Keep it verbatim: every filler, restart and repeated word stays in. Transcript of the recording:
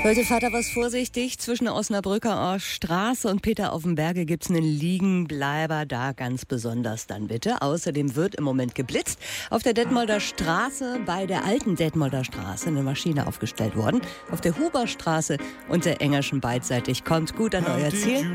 Leute, fahrt da was vorsichtig. Zwischen Osnabrücker Straße und Peter auf dem Berge gibt's einen Liegenbleiber, da ganz besonders dann bitte. Außerdem wird im Moment geblitzt. Auf der Detmolder Straße, bei der alten Detmolder Straße, eine Maschine aufgestellt worden. Auf der Huberstraße und der Engerschen beidseitig. Kommt gut an euer Ziel.